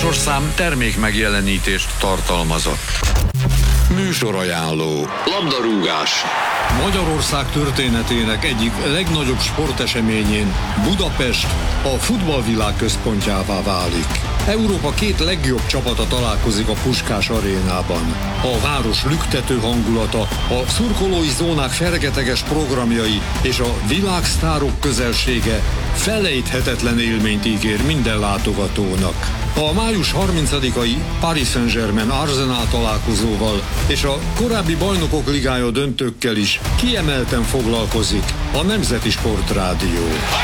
műsorszám termék megjelenítést tartalmazott. Műsorajánló. Labdarúgás. Magyarország történetének egyik legnagyobb sporteseményén Budapest a futballvilág központjává válik. Európa két legjobb csapata találkozik a Puskás arénában. A város lüktető hangulata, a szurkolói zónák fergeteges programjai és a világsztárok közelsége felejthetetlen élményt ígér minden látogatónak. A május 30-ai Paris Saint-Germain Arsenal találkozóval és a korábbi Bajnokok Ligája döntőkkel is kiemelten foglalkozik a Nemzeti Sportrádió.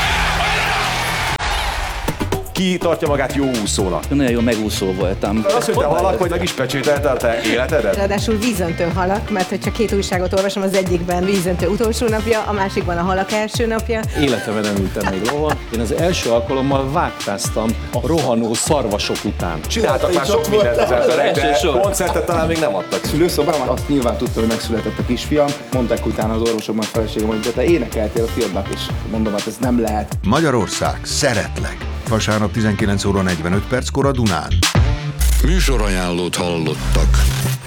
Ki tartja magát jó úszónak? Nagyon jó megúszó voltam. Azt, hogy te halak vagy, meg is pecsételte a te életedet? Ráadásul vízöntő halak, mert hogyha két újságot olvasom, az egyikben vízöntő utolsó napja, a másikban a halak első napja. Életemben nem ültem még lovon. Én az első alkalommal vágtáztam a rohanó szarvasok után. Csináltak már sok mindent az emberek, de koncertet talán még nem adtak. Szülőszobában azt nyilván tudta, hogy megszületett a kisfiam. Mondták utána az orvosokban, a feleségem, hogy te énekeltél a fiadnak, és mondom, hát ez nem lehet. Magyarország, szeretlek! Vasárnap 19 óra 45 perckor a Dunán. Műsorajánlót hallottak.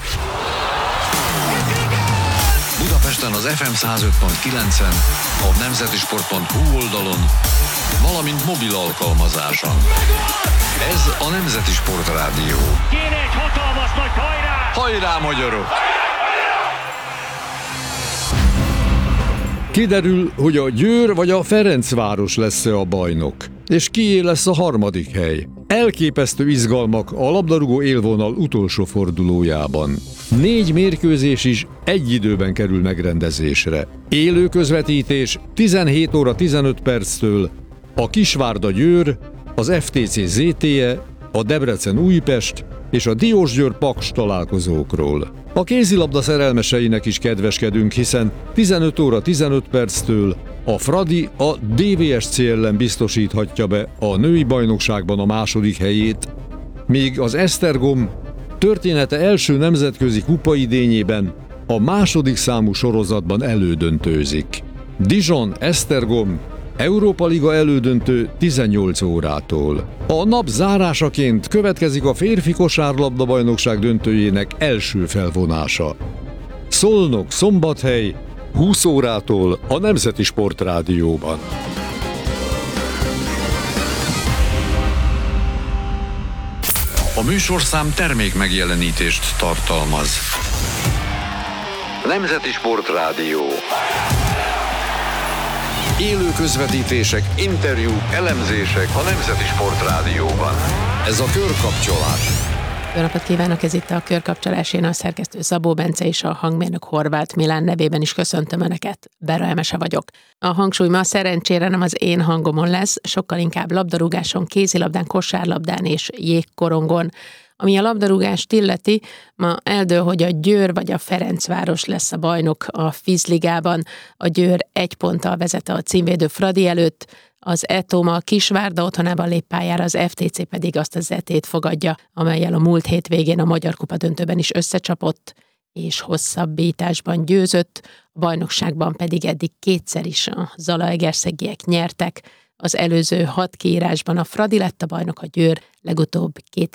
Budapesten az FM 105.9-en, a nemzetisport.hu oldalon, valamint mobil alkalmazáson. Ez a Nemzeti Sportrádió. Kéne egy hatalmas nagy hajrá! Hajrá, magyarok! Kiderül, hogy a Győr vagy a Ferencváros lesz a bajnok, és kié lesz a harmadik hely. Elképesztő izgalmak a labdarúgó élvonal utolsó fordulójában. 4 mérkőzés is egy időben kerül megrendezésre. Élő közvetítés 17 óra 15 perctől a Kisvárda Győr, az FTC ZTE, a Debrecen Újpest és a Diósgyőr Paks találkozókról. A kézilabda szerelmeseinek is kedveskedünk, hiszen 15 óra 15 perctől a Fradi a DVSC ellen biztosíthatja be a női bajnokságban a második helyét, míg az Esztergom története első nemzetközi kupaidényében a második számú sorozatban elődöntőzik. Dijon-Esztergom Európa Liga elődöntő 18 órától. A nap zárásaként következik a férfi kosárlabda bajnokság döntőjének első felvonása. Szolnok-Szombathely 20 órától a Nemzeti Sportrádióban. A műsorszám termék megjelenítést tartalmaz. Nemzeti Sportrádió. Élő közvetítések, interjúk, elemzések a Nemzeti Sportrádióban. Ez a Körkapcsolás. Jó napot kívánok, ez itt a Körkapcsolás, én a szerkesztő Szabó Bence és a hangmérnök Horváth Milán nevében is köszöntöm Önöket, Bera Emese vagyok. A hangsúly ma szerencsére nem az én hangomon lesz, sokkal inkább labdarúgáson, kézilabdán, kosárlabdán és jégkorongon. Ami a labdarúgást illeti, ma eldől, hogy a Győr vagy a Ferencváros lesz a bajnok a Fizligában. A Győr 1 ponttal vezet a címvédő Fradi előtt, az ETO a Kisvárda otthonában lép pályára, az FTC pedig azt a Zetét fogadja, amellyel a múlt hétvégén a Magyar Kupa döntőben is összecsapott, és hosszabbításban győzött, a bajnokságban pedig eddig 2-szer is a zalaegerszegiek nyertek. Az előző 6 kiírásban a Fradi lett a bajnok, a Győr legutóbb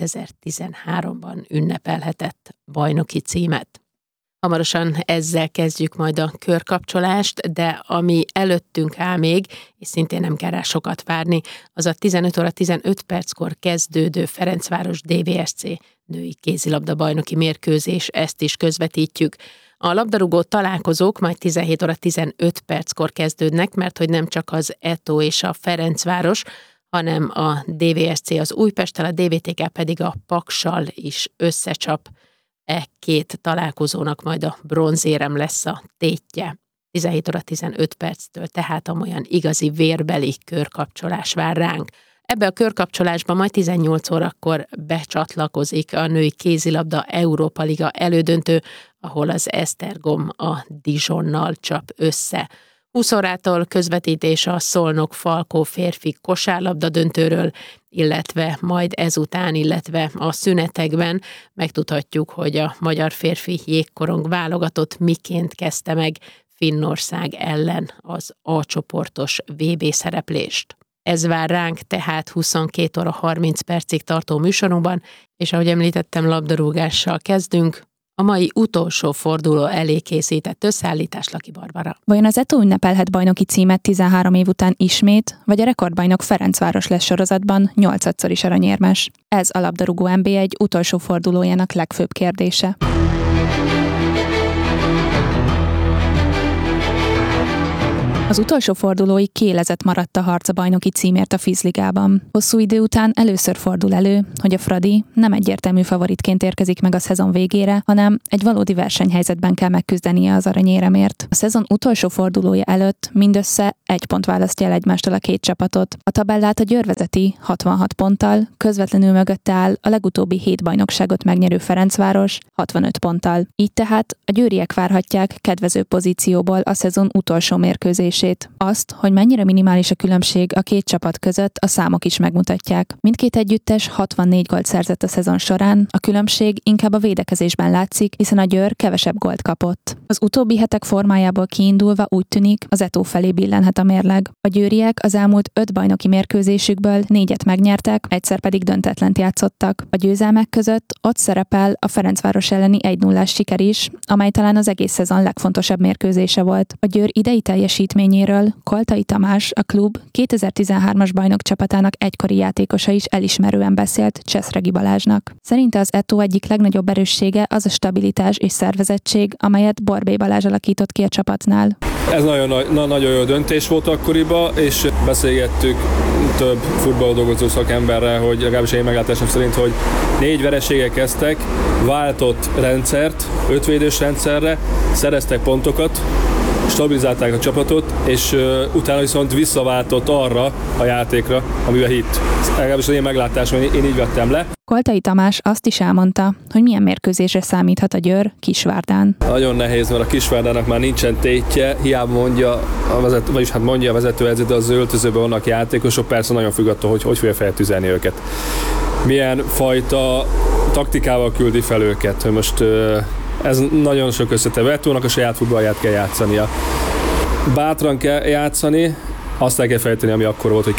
2013-ban ünnepelhetett bajnoki címet. Hamarosan ezzel kezdjük majd a körkapcsolást, de ami előttünk áll még, és szintén nem kell rá sokat várni, az a 15 óra 15 perckor kezdődő Ferencváros DVSC női kézilabda bajnoki mérkőzés, ezt is közvetítjük. A labdarúgó találkozók majd 17 óra 15 perckor kezdődnek, mert hogy nem csak az ETO és a Ferencváros, hanem a DVSC az Újpesttel, a DVTK pedig a Paksal is összecsap. Két találkozónak majd a bronzérem lesz a tétje. 17 óra 15 perctől tehát amolyan igazi vérbeli körkapcsolás vár ránk. Ebbe a körkapcsolásban majd 18 órakor becsatlakozik a női kézilabda Európa Liga elődöntő, ahol az Esztergom a Dijonnal csap össze. 20 órától közvetítés a Szolnok-Falkó férfi kosárlabda döntőről, illetve majd ezután, illetve a szünetekben megtudhatjuk, hogy a magyar férfi jégkorong válogatott miként kezdte meg Finnország ellen az A csoportos VB szereplést. Ez vár ránk tehát 22 óra 30 percig tartó műsorunkban, és ahogy említettem, labdarúgással kezdünk. A mai utolsó forduló elé készített összeállítás Laki Barbara. Vajon az Eto ünnepelhet bajnoki címet 13 év után ismét, vagy a rekordbajnok Ferencváros lesz sorozatban 8-szor is aranyérmes? Ez a labdarúgó NB1 utolsó fordulójának legfőbb kérdése. Az utolsó fordulóig kiélezett maradt a harc a bajnoki címért a Fizligában. Hosszú idő után először fordul elő, hogy a Fradi nem egyértelmű favoritként érkezik meg a szezon végére, hanem egy valódi versenyhelyzetben kell megküzdenie az aranyéremért. A szezon utolsó fordulója előtt mindössze 1 pont választja el egymástól a két csapatot. A tabellát a Győr vezeti 66 ponttal, közvetlenül mögötte áll a legutóbbi 7 bajnokságot megnyerő Ferencváros 65 ponttal. Így tehát a győriek várhatják kedvező pozícióból a szezon utolsó mérkőzését. Azt, hogy mennyire minimális a különbség a két csapat között, a számok is megmutatják. Mindkét együttes 64 gólt szerzett a szezon során, a különbség inkább a védekezésben látszik, hiszen a Győr kevesebb gólt kapott. Az utóbbi hetek formájából kiindulva úgy tűnik, az Eto felé billenhet a mérleg. A győriek az elmúlt 5 bajnoki mérkőzésükből 4-et megnyertek, egyszer pedig döntetlent játszottak. A győzelmek között ott szerepel a Ferencváros elleni 1-0-ás siker is, amely talán az egész szezon legfontosabb mérkőzése volt. A Győr idei teljesítményéről Koltai Tamás, a klub 2013-as bajnok csapatának egykori játékosa is elismerően beszélt Cseszregi Balázsnak. Szerinte az Eto egyik legnagyobb erőssége az a stabilitás és szervezettség, amelyet Borbély Balázs alakított ki a csapatnál. Ez nagyon jó döntés volt akkoriban, és beszélgettük több futballdolgozó szakemberrel, hogy legalábbis én meglátásom szerint, hogy 4 vereséggel kezdtek, váltott rendszert, 5 védős rendszerre, szereztek pontokat, stabilizálták a csapatot, és utána viszont visszaváltott arra a játékra, amivel hitt. Legalábbis az én meglátásom, én így vettem le. Koltai Tamás azt is elmondta, hogy milyen mérkőzésre számíthat a Győr Kisvárdán. Nagyon nehéz, mert a Kisvárdának már nincsen tétje, hiába mondja a vezetőedző, de az öltözőben vannak játékosok, persze nagyon függ attól, hogy fogja feltüzelni őket. Milyen fajta taktikával küldi fel őket, hogy most ez nagyon sok összetevő. Etónak a saját futballját kell játszania. Bátran kell játszani, azt el kell fejteni, ami akkor volt, hogy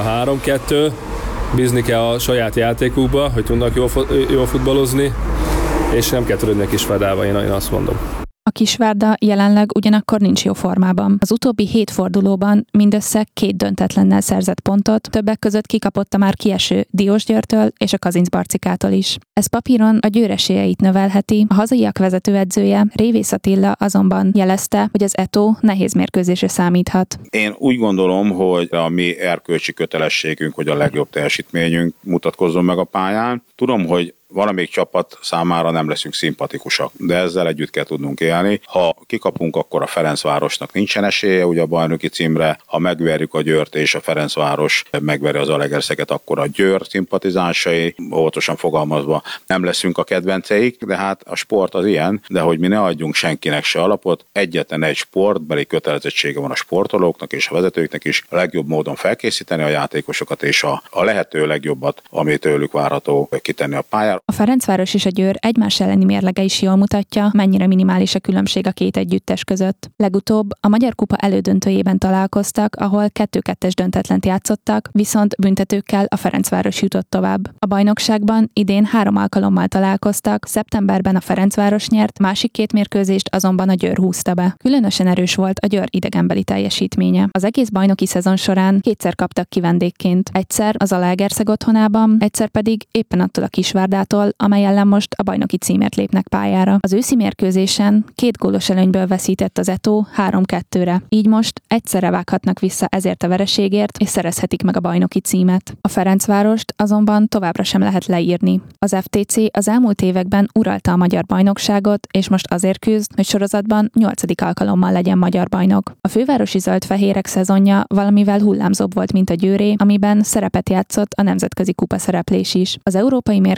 2-3-2. Bízni kell a saját játékukba, hogy tudnak jól futballozni, és nem kell törődni a Kisvárdával, én azt mondom. A Kisvárda jelenleg ugyanakkor nincs jó formában. Az utóbbi 7 fordulóban mindössze 2 döntetlennel szerzett pontot, többek között kikapott a már kieső Diósgyőrtől és a Kazincbarcikától is. Ez papíron a Győr esélyeit növelheti, a hazaiak vezetőedzője, Révész Attila azonban jelezte, hogy az Eto nehéz mérkőzésre számíthat. Én úgy gondolom, hogy a mi erkölcsi kötelességünk, hogy a legjobb teljesítményünk mutatkozzon meg a pályán. Tudom, hogy valamelyik csapat számára nem leszünk szimpatikusak, de ezzel együtt kell tudnunk élni. Ha kikapunk, akkor a Ferencvárosnak nincsen esélye ugye a bajnoki címre, ha megverjük a Győrt és a Ferencváros megveri az Zalaegerszeket, akkor a Győr szimpatizánsai, óvatosan fogalmazva, nem leszünk a kedvenceik, de hát a sport az ilyen, de hogy mi ne adjunk senkinek se alapot, egyetlen egy sportbeli kötelezettsége van a sportolóknak és a vezetőknek is, a legjobb módon felkészíteni a játékosokat és a lehető legjobbat, ami tőlük várható, kitenni a pályára. A Ferencváros és a Győr egymás elleni mérlege is jól mutatja, mennyire minimális a különbség a két együttes között. Legutóbb a Magyar Kupa elődöntőjében találkoztak, ahol 2-2-es döntetlent játszottak, viszont büntetőkkel a Ferencváros jutott tovább. A bajnokságban idén 3 alkalommal találkoztak, szeptemberben a Ferencváros nyert, másik 2 mérkőzést azonban a Győr húzta be. Különösen erős volt a Győr idegenbeli teljesítménye. Az egész bajnoki szezon során 2-szer kaptak ki vendégként. Egyszer az Zalaegerszeg otthonában, egyszer pedig éppen attól a Kisvárdától, amely ellen most a bajnoki címért lépnek pályára. Az őszi mérkőzésen 2 gólos előnyből veszített az Eto 3-2-re. Így most egyszerre vághatnak vissza ezért a vereségért, és szerezhetik meg a bajnoki címet. A Ferencvárost azonban továbbra sem lehet leírni. Az FTC az elmúlt években uralta a magyar bajnokságot, és most azért küzd, hogy sorozatban 8. alkalommal legyen magyar bajnok. A fővárosi zöldfehérek szezonja valamivel hullámzóbb volt, mint a Győré, amiben szerepet játszott a nemzetközi kupa szereplés is. Az európai mérkőzés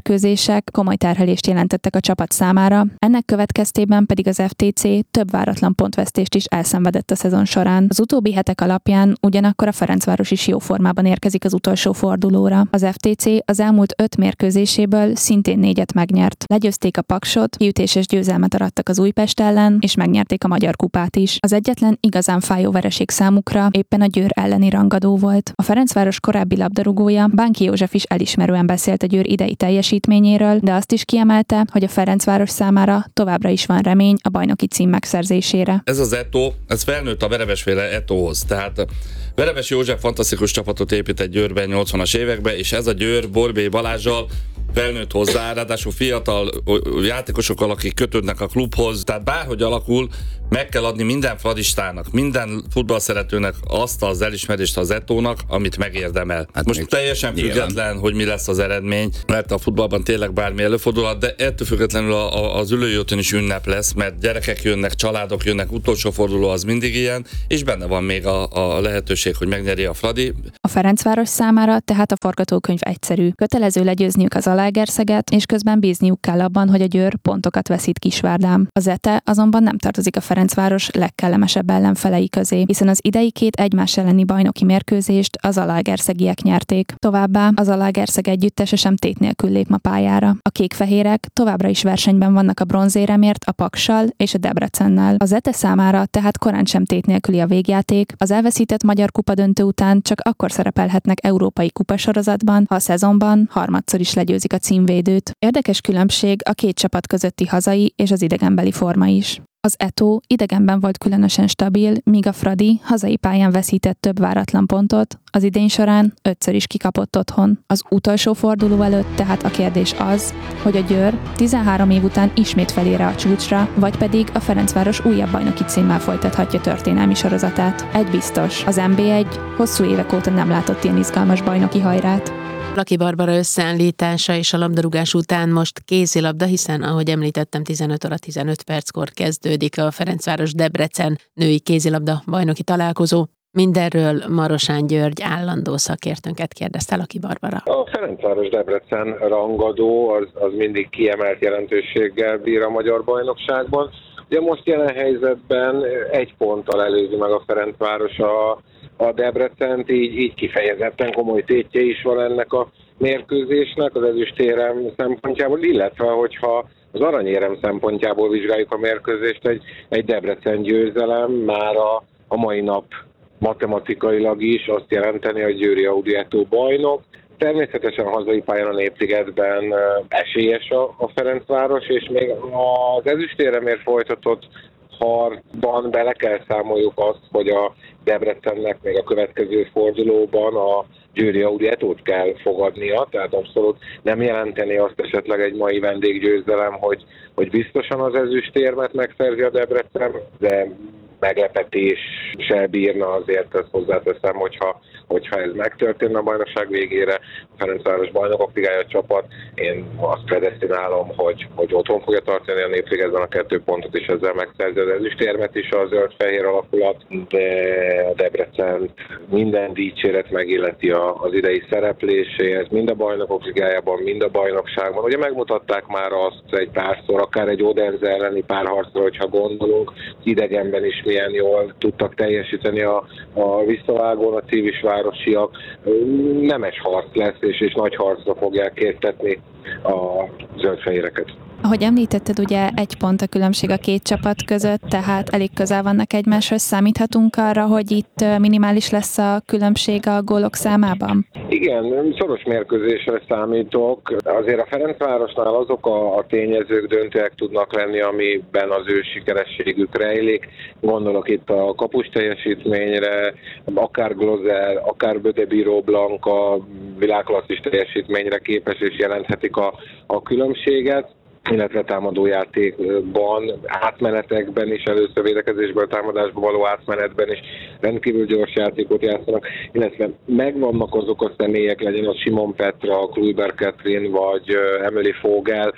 sérülések komoly terhelést jelentettek a csapat számára, ennek következtében pedig az FTC több váratlan pontvesztést is elszenvedett a szezon során. Az utóbbi hetek alapján ugyanakkor a Ferencváros is jó formában érkezik az utolsó fordulóra. Az FTC az elmúlt 5 mérkőzéséből szintén 4-et megnyert. Legyőzték a Paksot, kiütéses győzelmet arattak az Újpest ellen, és megnyerték a Magyar Kupát is. Az egyetlen igazán fájó vereség számukra éppen a Győr elleni rangadó volt. A Ferencváros korábbi labdarúgója, Bánki József is elismerően beszélt a Győr idei teljesítményéről, de azt is kiemelte, hogy a Ferencváros számára továbbra is van remény a bajnoki cím megszerzésére. Ez az Eto, ez felnőtt a Verebesféle Etóhoz, tehát Verebes József fantasztikus csapatot épített Győrben 80-as években, és ez a Győr Borbély Balázssal felnőtt hozzá, ráadásul fiatal játékosokkal, akik kötődnek a klubhoz, tehát bárhogy alakul, meg kell adni minden fradistának, minden futballszeretőnek azt az elismerést az Etónak, amit megérdemel. Hát most teljesen független, hogy mi lesz az eredmény, mert a futballban tényleg bármi előfordulhat, de ettől függetlenül az ülőjóton is ünnep lesz, mert gyerekek jönnek, családok jönnek, utolsó forduló az mindig ilyen, és benne van még a lehetőség, hogy megnyeri a Fradi. A Ferencváros számára tehát a forgatókönyv egyszerű. Kötelező legyőzniük az Zalaegerszeget, és közben bízniuk kell abban, hogy a Győr pontokat veszít Kisvárdán. Az ETE azonban nem tartozik a Ferencváros legkellemesebb ellenfelei közé, hiszen az idei 2 egymás elleni bajnoki mérkőzést az zalaegerszegiek nyerték. Továbbá az Zalaegerszeg együttese sem tét nélkül lép ma pályára. A kékfehérek továbbra is versenyben vannak a bronzéremért a Paksal és a Debrecennel. Az ETE számára tehát korán sem tét nélküli a végjáték, az elveszített Magyar Kupa döntő után csak akkor szerepelhetnek európai kupasorozatban, ha a szezonban harmadszor is legyőzik a címvédőt. Érdekes különbség a 2 csapat közötti hazai és az idegenbeli forma is. Az Eto idegenben volt különösen stabil, míg a Fradi hazai pályán veszített több váratlan pontot, az idény során 5-ször is kikapott otthon. Az utolsó forduló előtt tehát a kérdés az, hogy a Győr 13 év után ismét felére a csúcsra, vagy pedig a Ferencváros újabb bajnoki címmel folytathatja történelmi sorozatát. Egy biztos, az NB1 hosszú évek óta nem látott ilyen izgalmas bajnoki hajrát. Laki Barbara összeállítása és a labdarúgás után most kézilabda, hiszen ahogy említettem 15 óra 15 perckor kezdődik a Ferencváros Debrecen női kézilabda bajnoki találkozó. Mindenről Marosán György állandó szakértőnket kérdezte Laki Barbara. A Ferencváros Debrecen rangadó az mindig kiemelt jelentőséggel bír a magyar bajnokságban. Ugye most jelen helyzetben 1 ponttal előzi meg a Ferencváros a Debrecent, így kifejezetten komoly tétje is van ennek a mérkőzésnek az ezüstérem szempontjából, illetve hogyha az aranyérem szempontjából vizsgáljuk a mérkőzést, egy Debrecen győzelem már a mai nap matematikailag is azt jelenteni, hogy Győri Audi Eto bajnok. Természetesen hazai pályán a Népligetben esélyes a Ferencváros, és még az ezüstéremért folytatott harcban bele kell számoljuk azt, hogy a Debrecennek még a következő fordulóban a Győri Audi Etót kell fogadnia, tehát abszolút nem jelenteni azt esetleg egy mai vendéggyőzelem, hogy biztosan az ezüstérmet megszerzi a Debrecen, de meglepetéssel bírna, azért ezt hozzáteszem, hogyha ez megtörténne a bajnokság végére, a Ferencváros Bajnokok Ligája csapat, én azt predesztinálom, hogy otthon fogja tartani a Népligetben a 2 pontot, és ezzel megszerzi az ezüstérmet is a zöld-fehér alakulat, de a Debrecen minden dicséret megilleti az idei szerepléséhez, mind a Bajnokok Ligájában, mind a bajnokságban. Ugye megmutatták már azt egy párszor, akár egy Odense elleni párharcra, hogyha gondolunk, idegenben is milyen jól tudtak teljesíteni a visszavágón a civisvárosiak. Nemes harc lesz, és nagy harcra fogják késztetni a zöldfehéreket. Ahogy említetted, ugye 1 pont a különbség a 2 csapat között, tehát elég közel vannak egymáshoz. Számíthatunk arra, hogy itt minimális lesz a különbség a gólok számában? Igen, szoros mérkőzésre számítok. Azért a Ferencvárosnál azok a tényezők döntőek tudnak lenni, amiben az ő sikerességük rejlik. Gondolok itt a kapus teljesítményre, akár Glozer, akár Bödebíró Blanka világklasszis teljesítményre képes és jelenthetik a különbséget, illetve támadójátékban, átmenetekben is, először védekezésből támadásba való átmenetben is rendkívül gyors játékot játszanak, illetve megvannak azok a személyek, legyen az Simon Petra, Kluiber Katrin vagy Emily Fogel,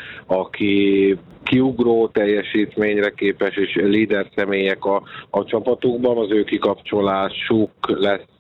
aki kiugró teljesítményre képes és líder személyek a csapatukban, az ő kikapcsolásuk lesz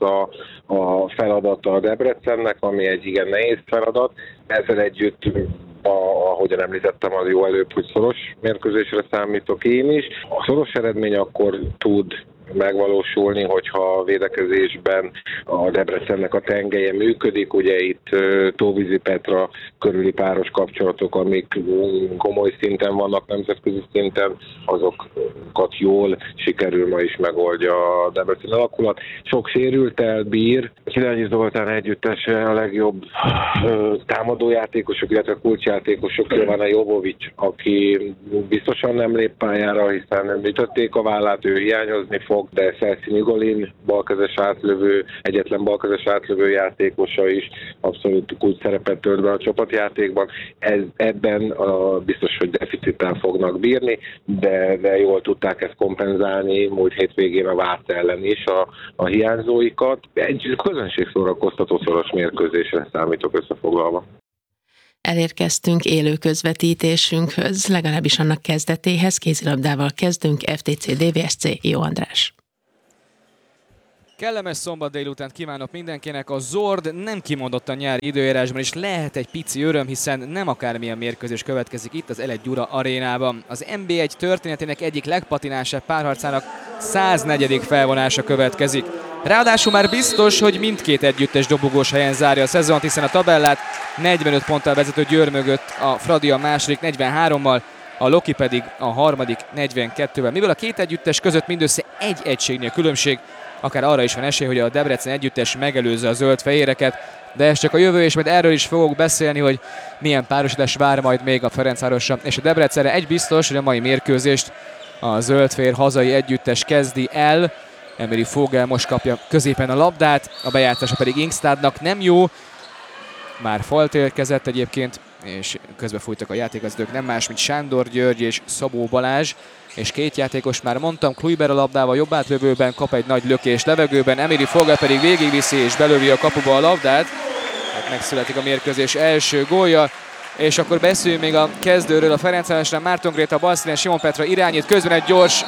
a feladata a Debrecennek, ami egy igen nehéz feladat. Ezzel együtt ahogyan említettem, az jó előbb, hogy szoros mérkőzésre számítok én is. A szoros eredmény akkor tud megvalósulni, hogyha a védekezésben a Debrecennek a tengelye működik. Ugye itt Tóvízi Petra körüli páros kapcsolatok, amik komoly szinten vannak, nemzetközi szinten, azokat jól sikerül ma is megoldja a Debrecen alakulat. Sok sérülttel bír. Szilágyi Zoltán együttese a legjobb támadójátékosok, illetve kulcsjátékosok, Jovana Jovovics, aki biztosan nem lép pályára, hiszen ütötték a vállát, ő hiányozni fog, de Szelszínyi Golin balkezes átlövő, egyetlen balkezes átlövő játékosa is abszolút kulcs szerepet tölt be a csapatjátékban. Ebben biztos, hogy deficittel fognak bírni, de jól tudták ezt kompenzálni múlt hétvégén a Vác ellen is a hiányzóikat. Egy közönségszórakoztató szoros mérkőzésre számítok összefoglalva. Elérkeztünk élő közvetítésünkhöz, legalábbis annak kezdetéhez. Kézilabdával kezdünk, FTC DVSC, Jó András. Kellemes szombat délután kívánok mindenkinek. A Zord nem kimondottan nyári időjárásban is lehet egy pici öröm, hiszen nem akármilyen mérkőzés következik itt az Elek Gyura arénában. Az NB1 történetének egyik legpatinásabb párharcának 104. felvonása következik. Ráadásul már biztos, hogy mindkét együttes dobogós helyen zárja a szezont, hiszen a tabellát 45 ponttal vezető Győr mögött a Fradi a második 43-mal, a Loki pedig a harmadik 42-vel. Mivel a két együttes között mindössze egy egységnél különbség, akár arra is van esély, hogy a Debrecen együttes megelőzze a zöld-fehéreket, de ez csak a jövő, és majd erről is fogok beszélni, hogy milyen párosítás vár majd még a Ferencvárosra és a Debrecenre. Egy biztos, hogy a mai mérkőzést a zöld-fehér hazai együttes kezdi el. Emery Fogel most kapja középen a labdát, a bejátszása pedig Ingstadnak nem jó. Már falt érkezett egyébként, és közben fújtak a játékvezetők, nem más, mint Sándor György és Szabó Balázs. És két játékos már mondtam, Kluiber a labdával jobb átlövőben, kap egy nagy lökés levegőben, Emery Fogel pedig végigviszi és belövi a kapuba a labdát. Hát megszületik a mérkőzés első gólja. És akkor beszéljünk még a kezdőről, a Ferencvárosnál. Márton Gréta balszínen, Simon Petra irányít, közben egy gyors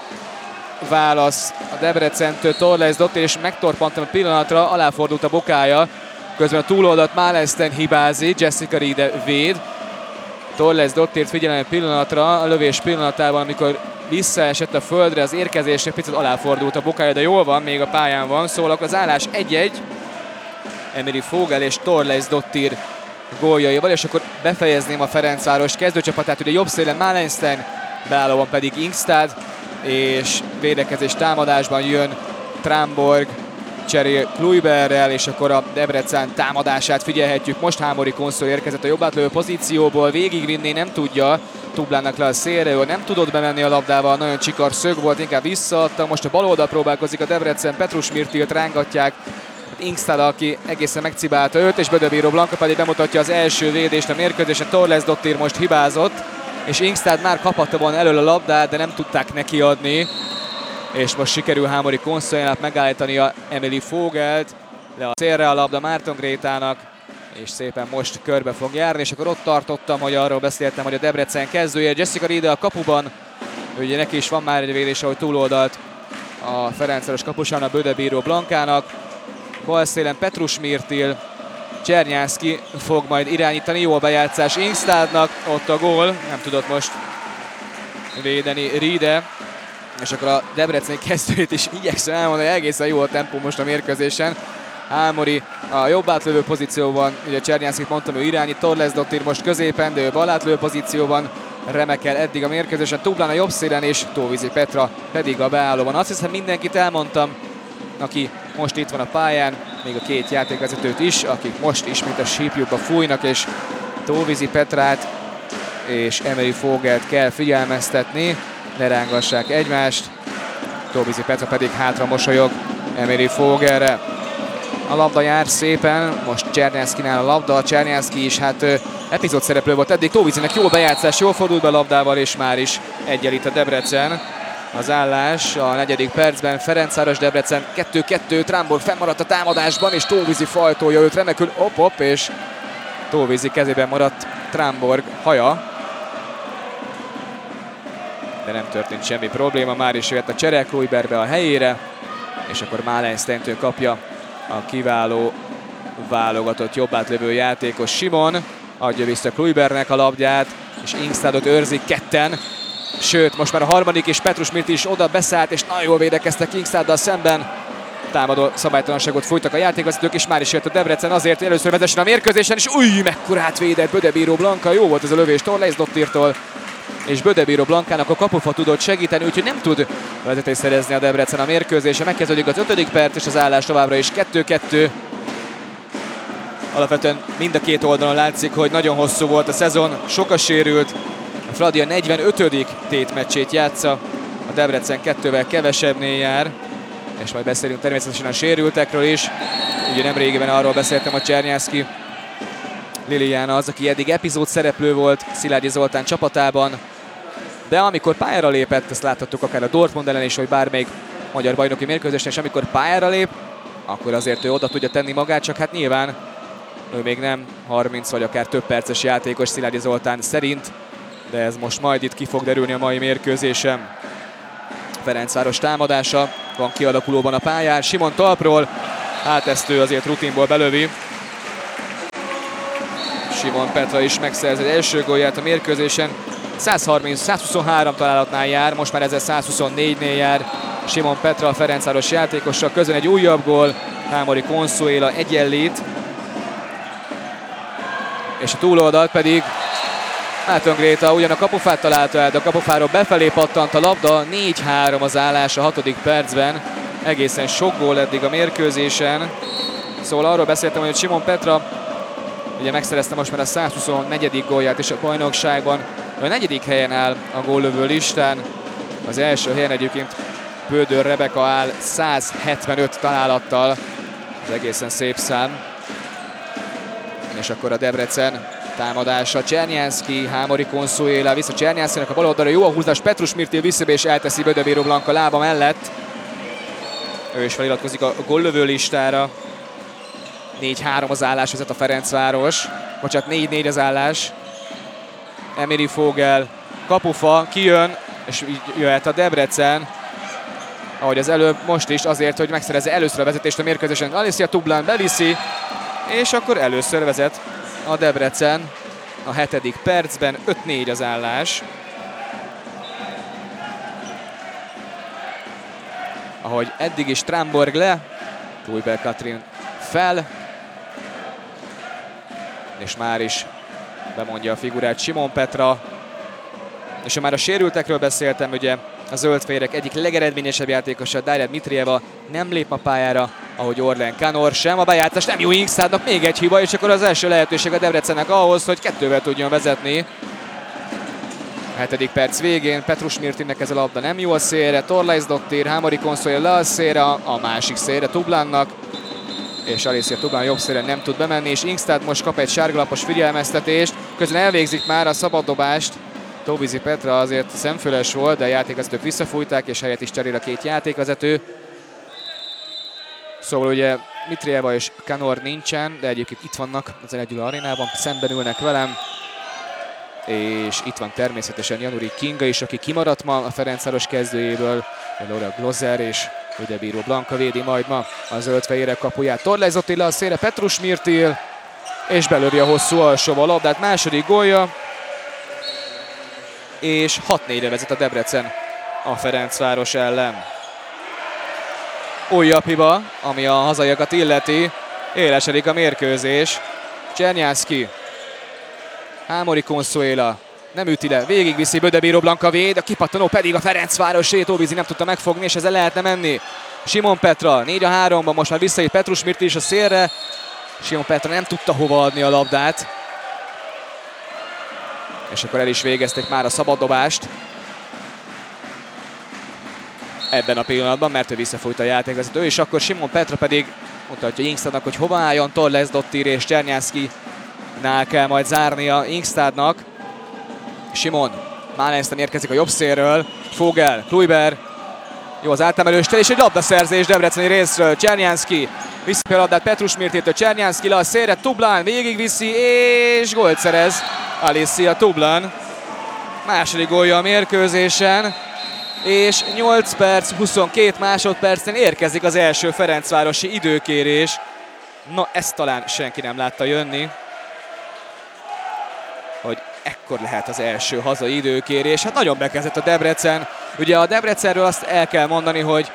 válasz a Debrecentől, Torles Dottir, és megtorpantam a pillanatra, aláfordult a bokája. Közben a túloldat Málesten hibázik, Jessica Riede véd. Torles Dottirt figyelem egy pillanatra, a lövés pillanatában, amikor visszaesett a földre, az érkezésre picit aláfordult a bokája, de jól van, még a pályán van, szóval akkor az állás 1-1. Emery Fogel és Torles Dottir góljaival, és akkor befejezném a Ferencváros kezdőcsapatát, ugye jobb szélen Málesten, beállóban pedig Ingstad, és védekezés támadásban jön Tramborg, cserél Kluiberrel, és akkor a Debrecen támadását figyelhetjük. Most Hámori Konszol érkezett a jobb átlövő pozícióból, végigvinni nem tudja, Tublának le a szélre, nem tudott bemenni a labdával, nagyon csikar szög volt, inkább visszaadta. Most a bal oldal próbálkozik a Debrecen, Petrus Mirtilt rángatják, Ingstad, aki egészen megcibálta őt, és Bödöbíró Blanka pedig bemutatja az első védést a mérkőzésen. Torles Dottir most hibázott, és Ingstad már kaphatta volna elől a labdát, de nem tudták neki adni. És most sikerül Hámori Konszoljának megállítani a Emery Fogelt, le a szélre a labda Márton Grétának, és szépen most körbe fog járni, és akkor ott tartottam, hogy arról beszéltem, hogy a Debrecen kezdője, Jessica Riede a kapuban, ugye neki is van már egy védés, ahogy túloldalt a Ferencváros kapusán a Bödöbíró Blankának, bal szélen Petrus Mirtil, Csernyánszky fog majd irányítani, jó a bejátszás Ingstadnak, ott a gól, nem tudott most védeni Riede. És akkor a Debreceni kezdőjét is igyekszem elmondani, hogy egészen jó a tempó most a mérkőzésen. Hámori a jobb átlövő pozícióban, ugye Csernyánszkit mondtam, ő irányít, Torles Dottir most középen, de ő bal átlövő pozícióban remekel eddig a mérkőzésen. Tublán a jobb szélen, és Tóvízi Petra pedig a beállóban. Azt hiszem mindenkit elmondtam, aki most itt van a pályán, még a két játékvezetőt is, akik most ismét a sípjukba fújnak, és Tóvízi Petrát és Emery Fogelt kell figyelmeztetni. Ne rángassák egymást, Tóvízi Petra pedig hátra mosolyog Emery Fogelre. A labda jár szépen, most Csernyánszkynál a labda, Csernyánszky is epizód szereplő volt eddig, Tóvízinek jó bejátszás, jól fordult be a labdával, és már is egyenlít a Debrecen. Az állás a 4. percben, Ferencváros Debrecen 2-2, Tramborg fennmaradt a támadásban, és Tóvízi fajtolja őt remekül, és Tóvízi kezében maradt Tramborg haja. De nem történt semmi probléma, már is jöhet a csere Kluiberbe a helyére, és akkor Málenstentől kapja a kiváló válogatott jobbátlövő játékos Simon. adja vissza Kluibernek a labdát, és Ingstadot őrzik ketten. Sőt, most már a harmadik, és Petrus Mirti is oda beszállt, és nagyon jól védekeztek Ingstaddal szemben. Támadó szabálytalanságot fújtak a játékvezetők, és már is jött a Debrecen azért, hogy először vezessen a mérkőzésen, és mekkorát védett Bödebíró Blanka, jó volt ez a lövés Torlais Dottirtól, és Bödebíró Blankának a kapufa tudott segíteni, úgyhogy nem tud vezetést szerezni a Debrecen a mérkőzésen. Megkezdődik az 5. perc, és az állás továbbra is 2-2. Alapvetően mind a két oldalon látszik, hogy nagyon hosszú volt a szezon, sok a sérült. A Fradi a 45. tétmeccsét játsza, a Debrecen 2-vel kevesebbnél jár, és majd beszélünk természetesen a sérültekről is. Ugye nemrégiben arról beszéltem, hogy Csernyánszky Liliana az, aki eddig epizód szereplő volt Szilágyi Zoltán csapatában, de amikor pályára lépett, ezt láthattuk akár a Dortmund ellen is, hogy bármelyik magyar bajnoki mérkőzésen, és amikor pályára lép, akkor azért ő oda tudja tenni magát, csak hát nyilván ő még nem 30 vagy akár több perces játékos Szilágyi Zoltán szerint, de ez most majd itt ki fog derülni a mai mérkőzésen. Ferencváros támadása van kialakulóban a pályán, Simon talpról, hát ezt ő azért rutinból belövi. Simon Petra is megszerzi az első gólját a mérkőzésen. 123 találatnál jár, most már 1124-nél jár Simon Petra, a Ferencváros játékosa. Közben egy újabb gól, Hámori Consuela egyenlít. És a túloldalt pedig Márton Gréta ugyan a kapufát találta el, de a kapufáról befelé pattant a labda. 4-3 az állás a 6. percben. Egészen sok gól eddig a mérkőzésen. Szóval arról beszéltem, hogy Simon Petra ugye megszerezte most már a 124. gólját is a bajnokságban. A 4. helyen áll a góllövő listán. Az első helyen egyébként Bödör Rebeka áll 175 találattal. Ez egészen szép szám. És akkor a Debrecen támadása. Csernyánszky, Hámori Consuela, vissza Csernyánszkynak a bal oldalra. Jó a húzás, Petrus Mirti visszabe és elteszi Bödebíró Blanka lába mellett. Ő is feliratkozik a góllövő listára. 4-3 az állás, vezet a Ferencváros. Bocsánat, 4-4 az állás. Emily Fogel, kapufa, kijön, és így jöhet a Debrecen. Ahogy az előbb, most is azért, hogy megszerezze először a vezetést a mérkőzésen. Alicia Tublán beviszi, és akkor először vezet a Debrecen a 7. percben. 5-4 az állás. Ahogy eddig is Tramborg le, Kluiber Katrin fel, és már is bemondja a figurát Simon Petra. És ha már a sérültekről beszéltem, ugye a zöldfehérek egyik legeredményesebb játékosa, Darja Dmitrieva nem lép a pályára, ahogy Orlen Kanor sem. A bejátszás nem jó Ingstadnak, még egy hiba, és akkor az első lehetőség a Debrecennek ahhoz, hogy 2-vel tudjon vezetni. A 7. perc végén Petrus Mirtinek ez a labda nem jó a szélre, Torlais Dottir, Hámori Consuela le a szélre, a másik szélre Tublánnak, és Alicia Tublán jobb szélre nem tud bemenni, és Ingstad most kap egy sárgalapos figyelmeztetést, közben elvégzik már a szabaddobást. Tóvizi Petra azért szemfüles volt, de a játékvezetők visszafújták, és helyet is cserél a két játékvezető. Szóval ugye Mitrieva és Kanor nincsen, de egyébként itt vannak az Elet Gyula arénában, szemben ülnek velem. És itt van természetesen Januri Kinga is, aki kimaradt ma a Ferencváros kezdőjéből. Laura Glozer és Bödebíró Blanka védi majd ma a zöldfehérek kapuját. Torlais Attila a szélre, Petrus Mirtil, és belövi a hosszú alsóval a labdát. Második gólja, és 6-4-re vezet a Debrecen a Ferencváros ellen. Újabb hiba, ami a hazaiakat illeti. Élesedik a mérkőzés. Csernyánszky, Hámori Consuela nem üti le, végigviszi, Bödebíró Blanka véd, a kipattanó pedig a Ferencvárosé, Tóvizi nem tudta megfogni, és ezzel lehetne menni. Simon Petra 4-3-ban, most már visszaít Petrus Mirti is a szélre. Simon Petra nem tudta hova adni a labdát. És akkor el is végezték már a szabaddobást. Ebben a pillanatban, mert ő visszafújta a játékvezető, és akkor Simon Petra pedig mutatja Ingstadnak, hogy hova álljon. Torlais Dottir és Csernyánszkynál kell majd zárnia Ingstadnak. Simon Málenszten érkezik a jobb szélről. Fogel, Kluiber. Jó az átemelőstel, és egy labdaszerzés Debreceni részről. Csernyánszky vissza a labdát Petrus Mirtétől, Csernyánszky le a szélre, Tublán végigviszi, és gólt szerez Alicia Tublán. Második gólja a mérkőzésen, és 8 perc, 22 másodpercen érkezik az első ferencvárosi időkérés. Na, ezt talán senki nem látta jönni. hogy ekkor lehet az első hazai időkérés. Hát nagyon bekezdett a Debrecen. Ugye a Debrecenről azt el kell mondani, hogy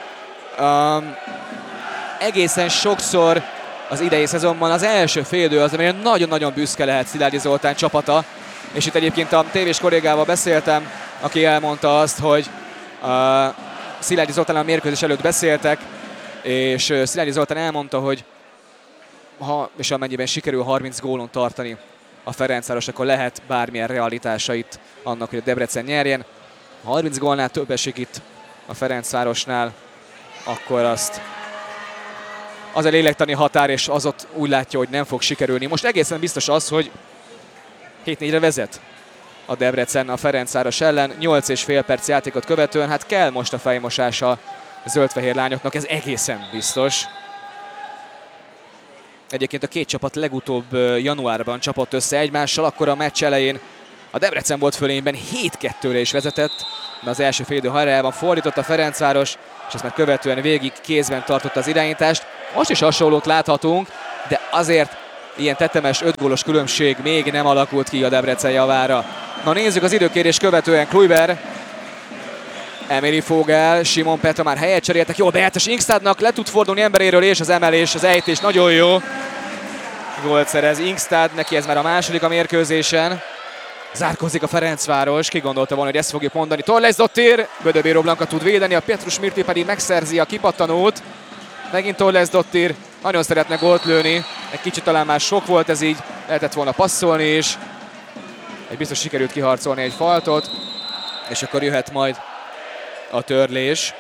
egészen sokszor az idei szezonban az első félidő az, amire nagyon-nagyon büszke lehet Szilágyi Zoltán csapata. És itt egyébként a tévés kollégával beszéltem, aki elmondta azt, hogy Szilágyi Zoltán a mérkőzés előtt beszéltek, és Szilágyi Zoltán elmondta, hogy ha és amennyiben sikerül 30 gólon tartani a Ferencváros, akkor lehet bármilyen realitása itt annak, hogy a Debrecen nyerjen. Ha 30 gólnál több esik itt a Ferencvárosnál, akkor az a lélektani határ, és az ott úgy látja, hogy nem fog sikerülni. Most egészen biztos az, hogy 7-4-re vezet a Debrecen a Ferencváros ellen, 8,5 perc játékot követően, hát kell most a fejmosás a zöldfehér lányoknak, ez egészen biztos. Egyébként a két csapat legutóbb januárban csapott össze egymással, akkor a meccs elején a Debrecen volt fölényben 7-2-re is vezetett, de az első félidő hajrájában fordított a Ferencváros, és ezt már követően végig kézben tartotta az irányítást. Most is hasonlót láthatunk, de azért ilyen tetemes 5 gólos különbség még nem alakult ki a Debrecen javára. Na nézzük az időkérés követően Kluiber, Emily Fogel, Simon Petra már helyet cseréltek, jó bejátos Ingstadnak, le tud fordulni emberéről, és az emelés, az ejtés nagyon jó. Gólt szerez Ingstad, neki ez már a második a mérkőzésen. Zárkózik a Ferencváros, ki gondolta volna, hogy ezt fogjuk mondani. Torlesdottir, Bödöbíró Blanka tud védeni, a Petrus Mirti pedig megszerzi a kipattanót. Megint Torlesdottir, nagyon szeretne gólt lőni, egy kicsit talán már sok volt ez így, lehetett volna passzolni is. Egy biztos sikerült kiharcolni egy faltot, és akkor jöhet majd a törlés.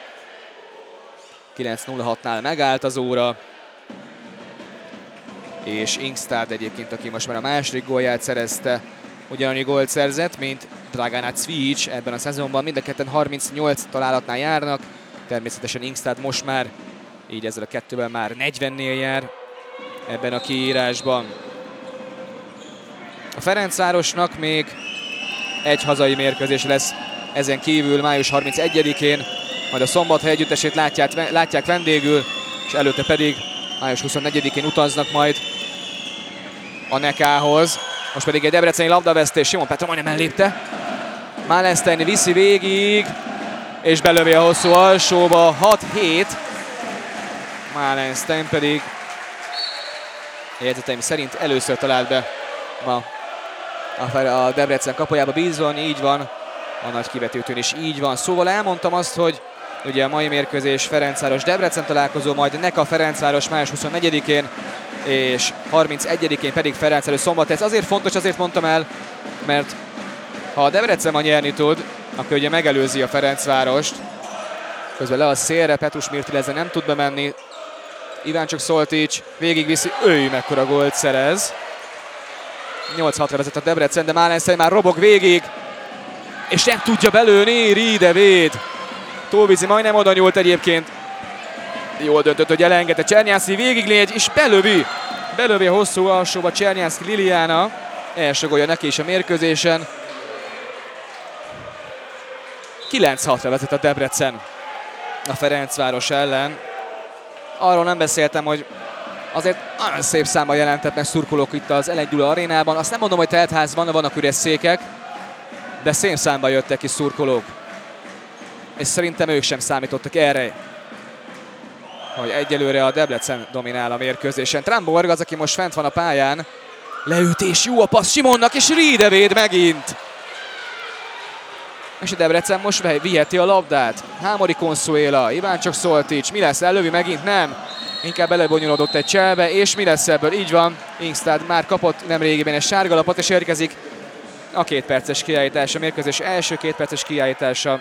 9:06-nál megállt az óra. És Ingstad egyébként, aki most már a második gólját szerezte, ugyanannyi gólt szerzett, mint Dragana Cvic ebben a szezonban. Mind a ketten 38 találatnál járnak. Természetesen Ingstad most már, így ezzel a kettőben már 40-nél jár ebben a kiírásban. A Ferencvárosnak még egy hazai mérkőzés lesz ezen kívül május 31-én, majd a Szombathely együttesét látják vendégül, és előtte pedig május 24-én utaznak majd a Nekához. Most pedig egy debreceni labdavesztés, Simon Petra majdnem ellépte. Malenstein viszi végig, és belövi a hosszú alsóba, 6-7. Malenstein pedig jegyzeteim szerint először talált be ma a Debrecen kapujába, bízon, így van, a nagy kivetőtőn is így van. Szóval elmondtam azt, hogy ugye a mai mérkőzés Ferencváros-Debrecen találkozó, majd Neka Ferencváros május 24-én, és 31-én pedig Ferencváros Szombathely. Ez azért fontos, azért mondtam el, mert ha a Debrecen ma nyerni tud, akkor ugye megelőzi a Ferencvárost. Közben le a szélre, Petrus Mirti ezzel nem tud bemenni. Iváncsuk Szoltics végigviszi, mekkora gólt szerez. 8-6-ra vezet a Debrecen, de Malenstein már robog végig, és nem tudja belőni, Riede véd. Tóvizi majdnem oda nyúlt egyébként. Jól döntött, hogy elengedte Csernyánszki, végiglégy, és belövi a hosszú alsóba Csernyánszki Liliana. Első gólja neki is a mérkőzésen. 9-6-ra vezet a Debrecen a Ferencváros ellen. Arról nem beszéltem, hogy azért nagyon szép számban jelentetnek szurkolók itt az L1 Gyula arénában. Azt nem mondom, hogy teltházban, vannak üres székek, de szép számban jöttek ki szurkolók. És szerintem ők sem számítottak erre, hogy egyelőre a Debrecen dominál a mérkőzésen. Tramborg az, aki most fent van a pályán. Leütés, jó a passz Simonnak, és Riede véd megint. És a Debrecen most viheti a labdát. Hámori Consuela, Iváncsok Szoltics, mi lesz, ellövi megint? Nem. Inkább belebonyolódott egy cselbe, és mi lesz ebből? Így van, Ingstad már kapott nemrégiben egy sárga lapot, és érkezik a 2 perces kiállítás. A mérkőzés első 2 perces kiállítása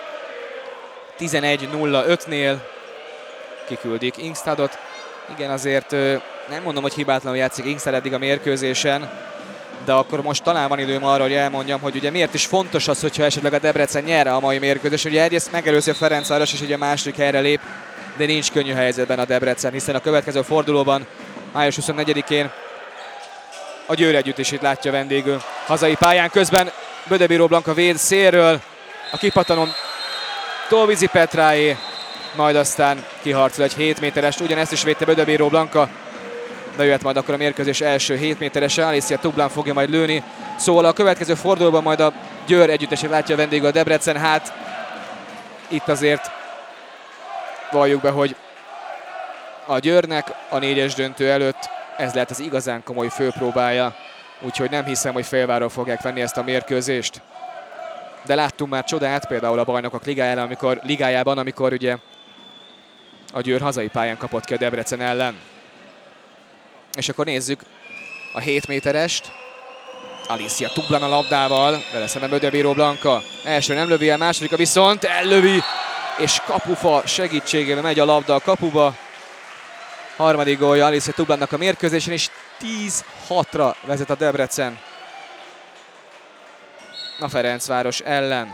11:05-nél kiküldik Ingstadot. Igen, azért nem mondom, hogy hibátlanul játszik Ingstad eddig a mérkőzésen, de akkor most talán van időm arra, hogy elmondjam, hogy ugye miért is fontos az, hogyha esetleg a Debrecen nyer a mai mérkőzés. Ugye egyrészt megelőzi a Ferencváros, és ugye a második helyre lép, de nincs könnyű helyzetben a Debrecen, hiszen a következő fordulóban, május 24-én a Győr együttesét látja vendégül. Hazai pályán közben Bödöbíró Blanka véd szélről, a kipattanón Tóvizi Petráé, majd aztán kiharcol egy 7 méterest, ugyanezt is védte Bödöbíró Blanka, de jöhet majd akkor a mérkőzés első 7 méterese, Alicia Tublán fogja majd lőni. Szóval a következő fordulóban majd a Győr együttesét látja a vendégül a Debrecen. Hát itt azért valljuk be, hogy a Győrnek a 4-es döntő előtt ez lehet az igazán komoly főpróbája, úgyhogy nem hiszem, hogy félváról fogják venni ezt a mérkőzést. De láttunk már csodát, például a Bajnokok ligájában, amikor ugye a Győr hazai pályán kapott ki a Debrecen ellen. És akkor nézzük a 7 méterest. Alicia Tublan a labdával, vele szemben Ödebíró Blanka. Első nem lövi el, másodika viszont ellövi, és kapufa segítségével megy a labda a kapuba. Harmadik gólja Alicia Tublannak a mérkőzésen, és 10-6-ra vezet a Debrecen a Ferencváros ellen.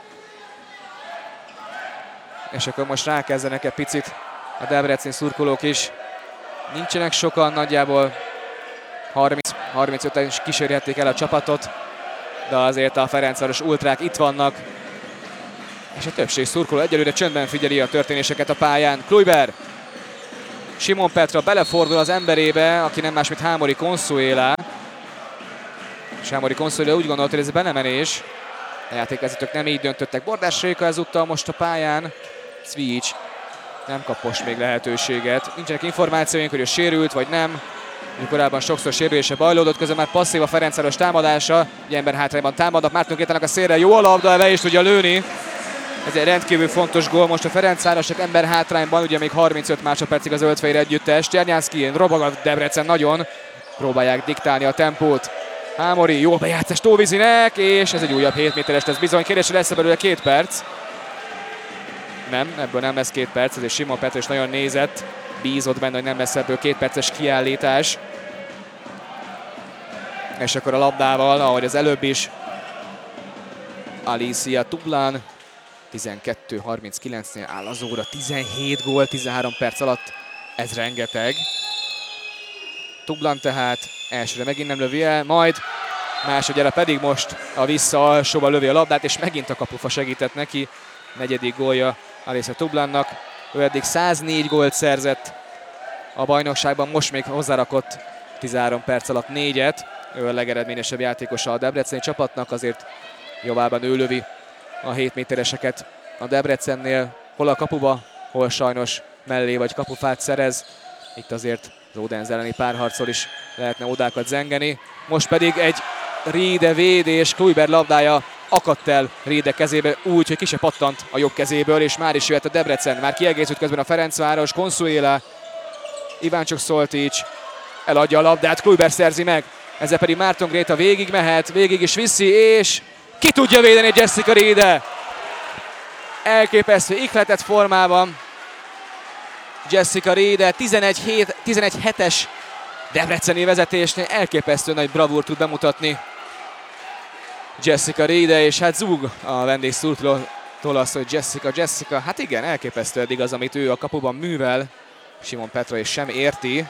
És akkor most rákezdenek egy picit a debreceni szurkolók is. Nincsenek sokan, nagyjából 30-35-en is kísérhették el a csapatot, de azért a Ferencváros ultrák itt vannak, és a többség szurkoló egyelőre csöndben figyeli a történéseket a pályán. Kluiber, Simon Petra belefordul az emberébe, aki nem más, mint Hámori Consuela. És Hámori Consuela úgy gondolta, hogy ez belemenés. A játékvezetők nem így döntöttek. Bordás Réka ezúttal most a pályán. Cvics nem kap most még lehetőséget. Nincsenek információink, hogy ő sérült vagy nem. Korábban sokszor sérülése bajlódott, közben már passzív a Ferencváros támadása. Egy ember hátrányban támadnak, Márton Gétának a szélre jó a labda, le is tudja lőni. Ez egy rendkívül fontos gól most a Ferencvárosnak ember hátrányban, ugye még 35 másodpercig az Zöldfehér együttes. Csernyánszky, robog a Debrecen nagyon. Próbálják diktálni a tempót. Hámori, jó bejátszás Tóvizinek, és ez egy újabb 7 méteres lesz bizony. Kérdés, hogy lesz belőle 2 perc. Nem, ebből nem lesz 2 perc, ezért Simon Petra is nagyon nézett. Bízott benne, hogy nem lesz ebből 2 perces kiállítás. És akkor a labdával, ahogy az előbb is, Alicia Tublan 12:39-nél áll az óra, 17 gól 13 perc alatt, ez rengeteg. Tublan tehát elsőre megint nem lövi el, majd másodjára pedig most a vissza alsóba lövi a labdát, és megint a kapufa segített neki. Negyedik gólja Alicia Tublannak, ő eddig 104 gólt szerzett a bajnokságban, most még hozzárakott 13 perc alatt 4-et. Ő a legeredményesebb játékosa a debreceni csapatnak, azért jobbában ő lövi a 7 métereseket a Debrecennél, hol a kapuba, hol sajnos mellé vagy kapufát szerez. Itt azért az Odense elleni párharcol is lehetne odákat zengeni. Most pedig egy Riede védés, Kluiber labdája akadt el Riede kezébe úgy, hogy ki se pattant a jobb kezéből, és már is jöhet a Debrecen. Már kiegészült közben a Ferencváros, Consuela, Iváncsok Szoltics eladja a labdát, Kluiber szerzi meg, ezzel pedig Márton Gréta végig mehet, végig is viszi, és ki tudja védeni Jessica Riede. Elképesztő ihletett formában Jessica Riede 11-7-es debreceni vezetésnél elképesztő nagy bravúrt tud bemutatni Jessica Riede, és hát zúg a vendégszurkolótól az, hogy Jessica, hát igen, elképesztő eddig az, amit ő a kapuban művel. Simon Petra is sem érti.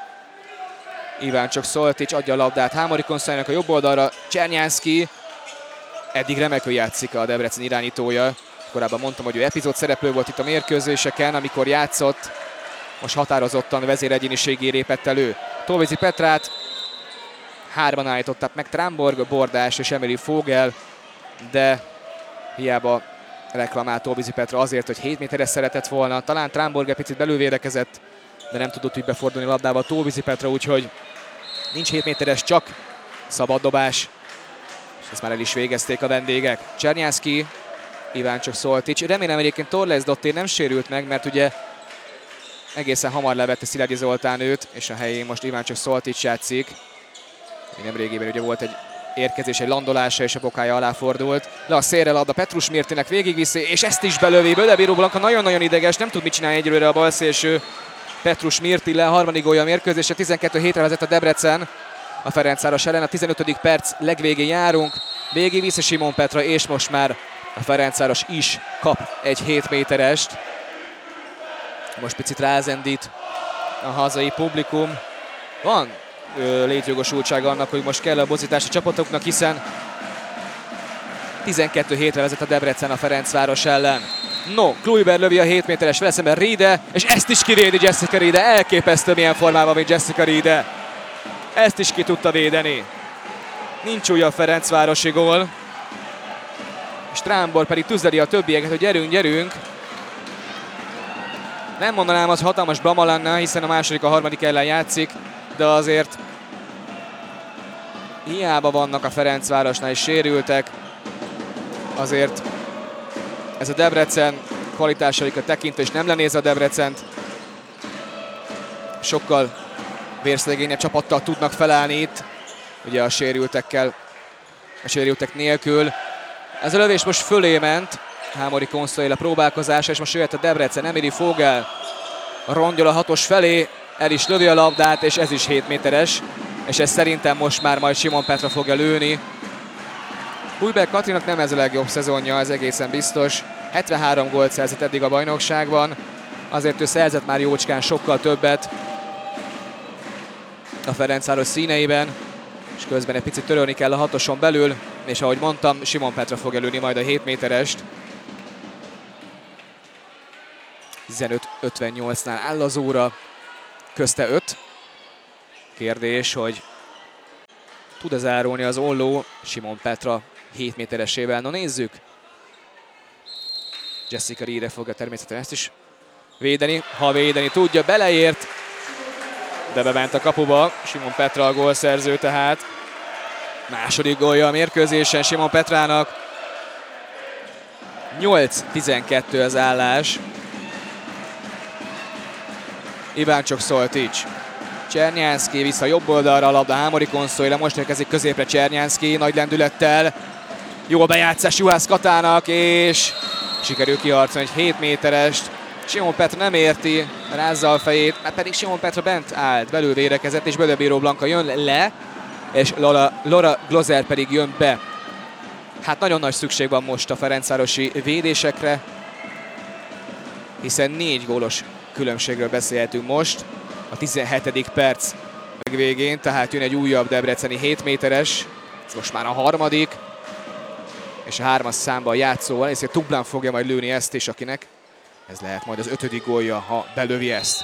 Iváncsok Szoltics adja a labdát Hámori Konszájnak a jobb oldalra, Csernyánszky eddig remekül játszik a Debrecen irányítója. Korábban mondtam, hogy ő epizód szereplő volt itt a mérkőzéseken, amikor játszott. Most határozottan vezéregyéniségé lépett elő. Tóvizi Petrát hárman állították meg, Tramborg, Bordás és Emily Fogel, de hiába reklamált Tóvizi Petra azért, hogy 7 méteres szeretett volna. Talán Tramborg egy picit belülvédekezett, de nem tudott úgy befordulni a labdával Tóvizi Petra, úgyhogy nincs 7 méteres, csak szabad dobás. És ezt már el is végezték a vendégek. Csernyánszky, Iváncsok Szoltics. Remélem egyébként Torles Dottir nem sérült meg, mert ugye egészen hamar levette Szilágyi Zoltán őt, és a helyén most Iváncsok Szoltics játszik. Nemrégiben ugye volt egy érkezés, egy landolása, és a bokája alá fordult. Le a szélre labda Petrus Mirtinek végigviszi, és ezt is belövi. Bödebíró Blanka nagyon-nagyon ideges, nem tud mit csinálni egyelőre a balszélső. Petrus Mirti le, harmadik gólja a mérkőzésre, 12-7-re vezet a Debrecen a Ferencváros ellen. A 15. perc legvégén járunk. Végigviszi Simon Petra, és most már a Ferencváros is kap egy 7 méterest. Most picit rázendít a hazai publikum. Van létjogosultsága annak, hogy most kell a bozítás a csapatoknak, hiszen 12-7-re vezet a Debrecen a Ferencváros ellen. No, Kluiber lövi a 7 méteres vele szemben Riede, és ezt is kivédi Jessica Riede. Elképesztő milyen formában van Jessica Riede. Ezt is ki tudta védeni. Nincs újabb ferencvárosi gól. Strámbor pedig tüzeli a többieket, hogy gyerünk, gyerünk. Nem mondanám, az hatalmas blama lenne, hiszen a második, a harmadik ellen játszik, de azért hiába vannak a Ferencvárosnál is sérültek, azért ez a Debrecen kvalitásaikat tekintve, és nem lenézve a Debrecent, sokkal vérszegényebb csapattal tudnak felállni itt, ugye a sérültek nélkül. Ez a lövés most fölé ment, Hámori Konsztoéle próbálkozása, és most jöhet a Debrecen, Emily Fogel rongyol a 6-os felé, el is lövi a labdát, és ez is 7 méteres, és ez szerintem most már majd Simon Petra fogja lőni. Újberg Katrinak nem ez a legjobb szezonja, ez egészen biztos. 73 gólt szerzett eddig a bajnokságban, azért ő szerzett már jócskán sokkal többet a Ferencváros színeiben, és közben egy picit törölni kell a 6-oson belül, és ahogy mondtam, Simon Petra fog lőni majd a 7 méterest. 15-58-nál áll az óra, közte 5. Kérdés, hogy tud-e zárulni az Olló Simon Petra 7 méteresével. No, nézzük. Jessica Riede fogja természetesen ezt is védeni. Ha védeni tudja, beleért, de bement a kapuba. Simon Petra a gólszerző tehát. Második gólja a mérkőzésen Simon Petrának. 8-12 az állás. Iváncsok Szoltics. Csernyánszky vissza jobb oldalra, a labda Hámori Konsztoéle, most érkezik középre Csernyánszky, nagy lendülettel. Jó a bejátszás Juhász Katának, és sikerül kiharcolni egy 7 méterest. Simon Petra nem érti, rázza a fejét, mert pedig Simon Petra bent állt, belül védekezett, és Bödebíró Blanka jön le, és Laura Glozer pedig jön be. Hát nagyon nagy szükség van most a ferencvárosi védésekre, hiszen 4 gólos különbségről beszélhetünk most a 17. perc végén, tehát jön egy újabb debreceni 7 méteres, ez most már a harmadik, és a 3-as számban játszóval, és Tublán fogja majd lőni ezt is, akinek ez lehet majd az 5. gólja, ha belövi ezt.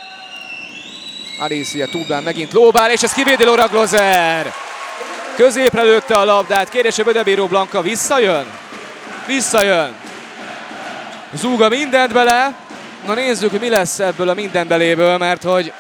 Alicia Tublán megint lóbál, és ez kivédi Laura Glozer. Középre lőtte a labdát, kérdés, hogy Bödebíró Blanka visszajön? Visszajön. Zúga mindent bele. Na nézzük, hogy mi lesz ebből a minden beléből, mert hogy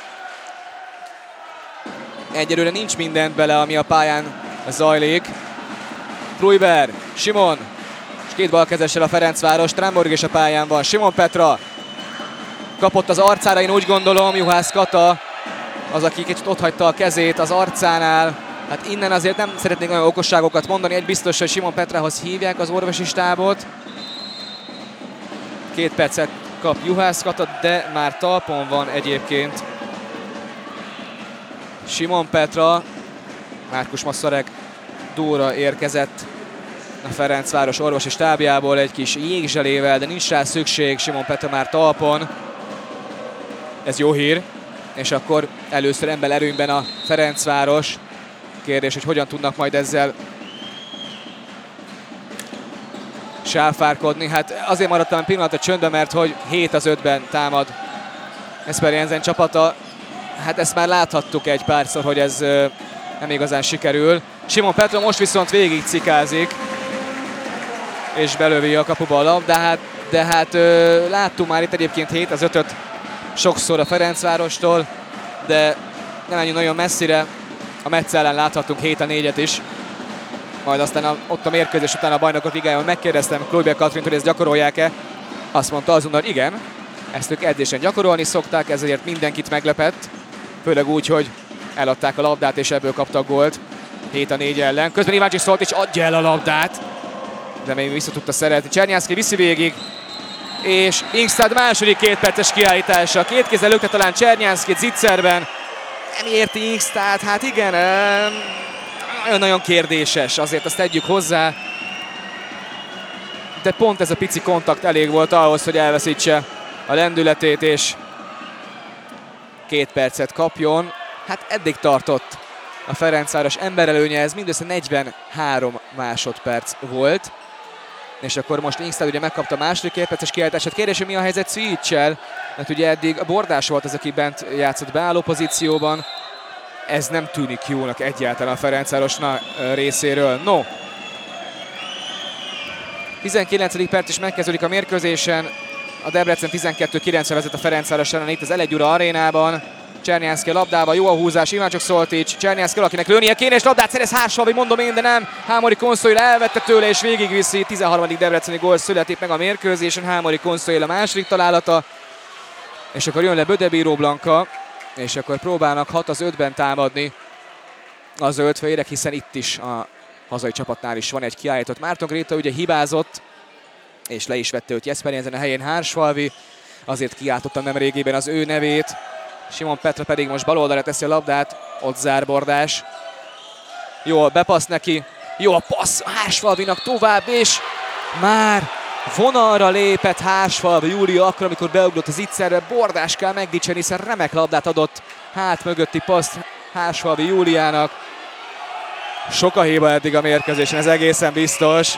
egyelőre nincs mindent bele, ami a pályán zajlik. Kluiber, Simon, és 2 balkezessel a Ferencváros, Tramborg is a pályán van, Simon Petra kapott az arcára, én úgy gondolom, Juhász Kata az, aki kicsit otthagyta a kezét az arcánál. Hát innen azért nem szeretnék olyan okosságokat mondani, egy biztos, hogy Simon Petrahoz hívják az orvosi stábot. 2 percet kap Juhász Kata, de már talpon van egyébként Simon Petra. Márkus Masszarek Dóra érkezett a Ferencváros orvosi stábjából egy kis jégzselével, de nincs rá szükség, Simon Petra már talpon. Ez jó hír, és akkor először ember erőnyben a Ferencváros. Kérdés, hogy hogyan tudnak majd ezzel sáfárkodni. Hát azért maradtam egy pillanatra csöndben, mert hogy 7-5-ben támad Esper Jensen csapata. Hát ezt már láthattuk egy párszor, hogy ez nem igazán sikerül. Simon Petra most viszont végig cikázik, és belövi a kapuba a labdát, de hát láttuk már itt egyébként 7-5-öt sokszor a Ferencvárostól, de nem menjünk nagyon messzire. A Metz ellen láthattunk 7-4-et is. Majd aztán ott a mérkőzés után a Bajnokok Ligájában megkérdeztem Kluiber Katrint, hogy ezt gyakorolják-e. Azt mondta azonnal, hogy igen, ezt ők edzésen gyakorolni szokták, ezért mindenkit meglepett. Főleg úgy, hogy eladták a labdát, és ebből kaptak gólt 7-4 ellen. Közben Iváncsik Szoltics adja el a labdát, de még vissza tudta szeretni. Csernyánszky viszi végig, és Ingstad második 2 perces kiállítása. 2 kézzel lökte talán Csernyánszkyt zicserben. Nem érti Ingstad, hát igen, nagyon-nagyon kérdéses, azért azt tegyük hozzá. De pont ez a pici kontakt elég volt ahhoz, hogy elveszítse a lendületét, és 2 percet kapjon. Hát eddig tartott a Ferencváros emberelőnye, ez mindössze 43 másodperc volt. És akkor most Ingstad ugye megkapta a második 2 perces kiállítását. Kérdés, hogy mi a helyzet Cvijic-sel? Mert ugye eddig a Bordás volt az, aki bent játszott beálló pozícióban. Ez nem tűnik jónak egyáltalán a Ferencváros részéről. No. 19. perc is megkezdődik a mérkőzésen. A Debrecen 12-9-re vezet a Ferencváros ellen itt az L1 Gyura arénában. Czernyánszky a labdával, jó a húzás, Iváncsok Szoltics, Czernyánszky akinek lőnie kéne, és labdát szerez Hársfalvi, mondom én, de nem. Hámori Konszóil elvette tőle, és végigviszi. 13. debreceni gól születik meg a mérkőzésen, Hámori Konszóil a második találata. És akkor jön le Bödebíró Blanka, és akkor próbálnak 6-5-ben támadni a zöldfehérek, hiszen itt is a hazai csapatnál is van egy kiállított. Márton Gréta ugye hibázott, és le is vette őt Jesper Jensen a helyén Hársfalvi, azért kiáltottam nem régében az ő nevét. Simon Petra pedig most bal oldalra teszi a labdát, ott zár Bordás. Jó a bepassz neki, jó a passz Hársfalvinak tovább, és már vonalra lépett Hársfalvi Júlia akkor, amikor beugrott az Itzerbe. Bordás kell megdicsérni, hiszen remek labdát adott hát mögötti paszt Hársfalvi Júliának. Sok a hiba eddig a mérkőzésen, ez egészen biztos.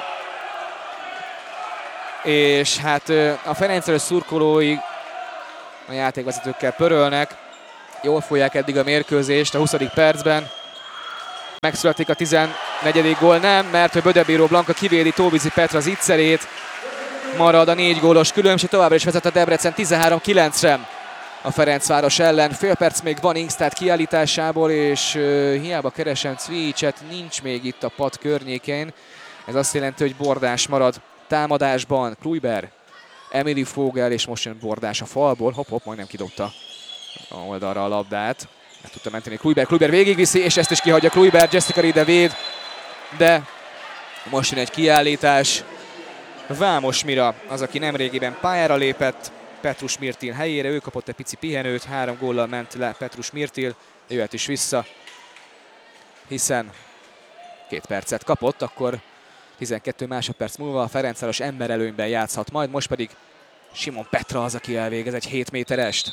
És hát a Ferencváros szurkolói a játékvezetőkkel pörölnek. Jól folyják eddig a mérkőzést a 20. percben. Megszületik a 14. gól, nem, mert hogy Bödebíró Blanka kivédi Tóvizi Petra az Itzerét. Marad a 4 gólos különbség, továbbra is vezet a Debrecen 13-9-re a Ferencváros ellen. Fél perc még van Ingstad kiállításából, és hiába keresem Cvijicet, nincs még itt a pad környékén. Ez azt jelenti, hogy Bordás marad támadásban. Kluiber, Emily Fogel, és most jön Bordás a falból. Hopp, majdnem kidobta a oldalra a labdát. Meg tudta menteni Kluiber végigviszi, és ezt is kihagyja Kluiber. Jessica Riede véd, de most jön egy kiállítás. Vámos Mira az, aki nemrégiben pályára lépett Petrus Mirtil helyére. Ő kapott egy pici pihenőt, 3 góllal ment le Petrus Mirtil. Jöhet is vissza, hiszen 2 percet kapott, akkor 12 másodperc múlva a Ferencváros emberelőnyben játszhat majd, most pedig Simon Petra az, aki elvégez egy 7 méterest.